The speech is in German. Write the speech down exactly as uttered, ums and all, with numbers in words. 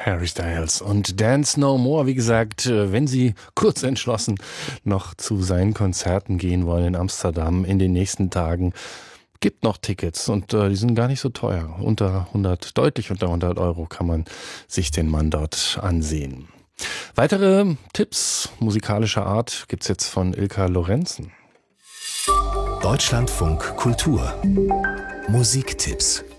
Harry Styles und Dance No More. Wie gesagt, wenn Sie kurz entschlossen noch zu seinen Konzerten gehen wollen in Amsterdam in den nächsten Tagen, gibt noch Tickets und äh, die sind gar nicht so teuer. Unter hundert, deutlich unter hundert Euro kann man sich den Mann dort ansehen. Weitere Tipps musikalischer Art gibt's jetzt von Ilka Lorenzen. Deutschlandfunk Kultur Musiktipps.